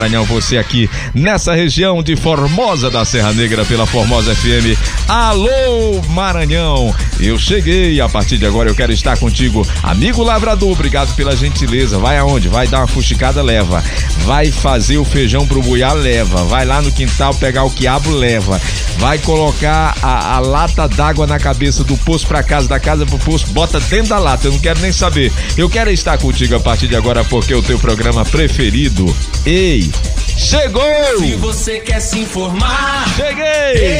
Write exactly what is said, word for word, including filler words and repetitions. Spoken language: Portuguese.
Maranhão, você aqui nessa região de Formosa da Serra Negra pela Formosa F M. Alô Maranhão, eu cheguei, a partir de agora eu quero estar contigo, amigo lavrador, obrigado pela gentileza. Vai aonde? Vai dar uma fuxicada, leva. Vai fazer o feijão pro buiá, leva. Vai lá no quintal pegar o quiabo, leva. Vai colocar a, a lata d'água na cabeça do poço pra casa, da casa pro poço, bota dentro da lata, eu não quero nem saber. Eu quero estar contigo a partir de agora porque é o teu programa preferido. Ei, chegou! Se você quer se informar, cheguei!